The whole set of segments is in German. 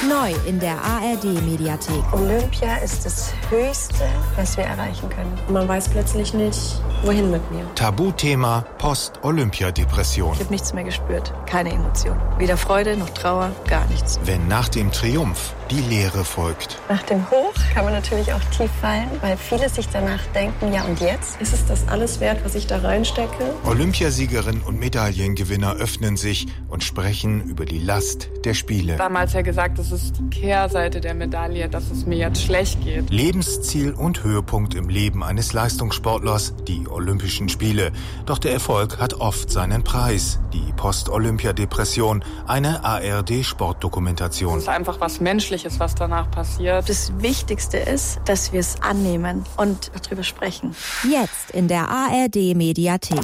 Neu in der ARD-Mediathek. Olympia ist das Höchste, was wir erreichen können. Man weiß plötzlich nicht, wohin mit mir. Tabuthema Post-Olympia-Depression. Ich habe nichts mehr gespürt, keine Emotion. Weder Freude noch Trauer, gar nichts. Wenn nach dem Triumph die Leere folgt. Nach dem Hoch kann man natürlich auch tief fallen, weil viele sich danach denken, ja und jetzt? Ist es das alles wert, was ich da reinstecke? Olympiasiegerin und Medaillengewinner öffnen sich und sprechen über die Last der Spiele. Damals ja gesagt, das ist die Kehrseite der Medaille, dass es mir jetzt schlecht geht. Lebensziel und Höhepunkt im Leben eines Leistungssportlers, die Olympischen Spiele. Doch der Erfolg hat oft seinen Preis. Die Post-Olympia-Depression, eine ARD-Sportdokumentation. Es ist einfach was Menschliches, was danach passiert. Das Wichtigste ist, dass wir es annehmen und darüber sprechen. Jetzt in der ARD-Mediathek.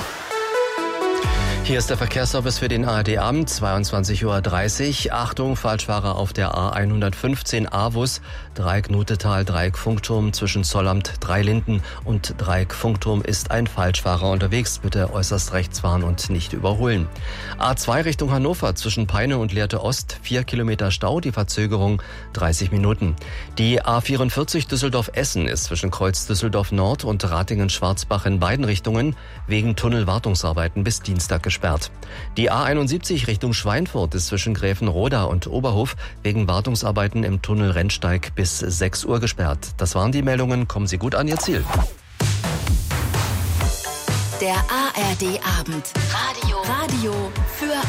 Hier ist der Verkehrsservice für den ARD-Abend, 22:30 Uhr. Achtung, Falschfahrer auf der A115 Avus, Dreieck Nutetal, Dreieck Funkturm zwischen Zollamt, Dreilinden und Dreieck Funkturm ist ein Falschfahrer unterwegs. Bitte äußerst rechts fahren und nicht überholen. A2 Richtung Hannover zwischen Peine und Lehrte Ost, 4 Kilometer Stau, die Verzögerung 30 Minuten. Die A44 Düsseldorf-Essen ist zwischen Kreuz Düsseldorf Nord und Ratingen-Schwarzbach in beiden Richtungen wegen Tunnelwartungsarbeiten bis Dienstag gesperrt. Die A71 Richtung Schweinfurt ist zwischen Gräfenroda und Oberhof wegen Wartungsarbeiten im Tunnel Rennsteig bis 6 Uhr gesperrt. Das waren die Meldungen. Kommen Sie gut an Ihr Ziel. Der ARD-Abend. Radio für